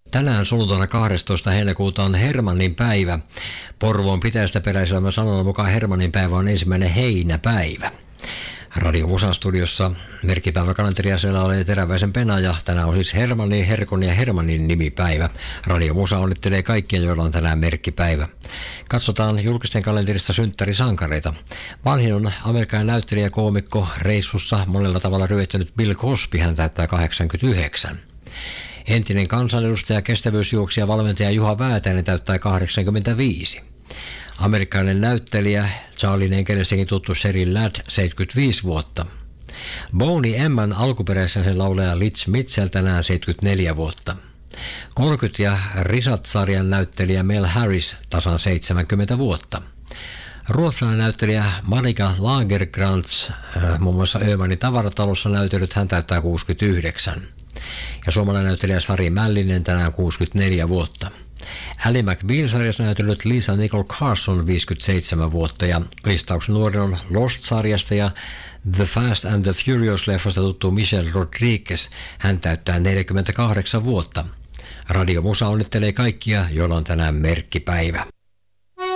Tänään sunnuntaina 12. heinäkuuta on Hermannin päivä. Porvoon pitäjästä peräiselmän sanonnan mukaan Hermannin päivä on 1. heinäpäivä. Radio Musan studiossa merkkipäiväkalenteria siellä oli Teräväisen Pena ja tänään on siis Hermannin, Herkon ja Hermannin nimipäivä. Radio Musa onnittelee kaikkia, joilla on tänään merkkipäivä. Katsotaan julkisten kalenterista synttärisankareita. Vanhin on amerikkalainen näyttelijä ja koomikko reissussa monella tavalla ryöttänyt Bill Cosby, hän täyttää 89. Entinen kansanedustaja, kestävyysjuoksija, valmentaja Juha Väätäinen täyttää 85. Amerikkalainen näyttelijä, Charlien enkelessäkin tuttu Sheryl Ladd, 75 vuotta. Boney M:n alkuperäisen sen laulaja Litz Mitchell tänään 74 vuotta. 30 ja Risat-sarjan näyttelijä Mel Harris tasan 70 vuotta. Ruotsalainen näyttelijä Marika Lagercrantz, muun muassa Öhmanin tavaratalossa näytellyt, hän täyttää 69. Ja suomalainen näyttelijä Sari Mällinen tänään 64 vuotta. Ally McBeal-sarjassa näytellyt Lisa Nicole Carson 57 vuotta ja listauksen nuorin on Lost-sarjasta ja The Fast and the Furious-leffasta tuttu Michelle Rodriguez, hän täyttää 48 vuotta. Radio Musa onnittelee kaikkia, joilla on tänään merkkipäivä.